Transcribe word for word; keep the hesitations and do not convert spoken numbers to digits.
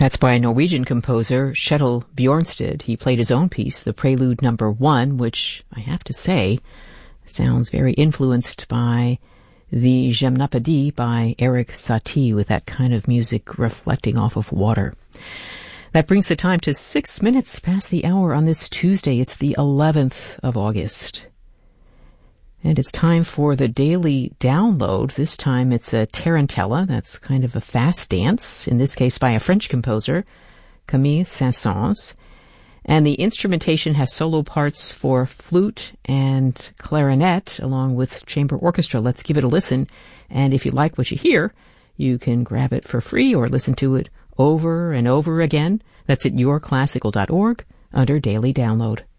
That's by Norwegian composer Kjetil Bjornsted. He played his own piece, the Prelude Number One, which I have to say sounds very influenced by the Gymnopédie by Erik Satie, with that kind of music reflecting off of water. That brings the time to six minutes past the hour on this Tuesday. It's the eleventh of August. And it's time for the daily download. This time it's a tarantella. That's kind of a fast dance, in this case by a French composer, Camille Saint-Saëns. And the instrumentation has solo parts for flute and clarinet, along with chamber orchestra. Let's give it a listen. And if you like what you hear, you can grab it for free or listen to it over and over again. That's at your classical dot org under Daily Download.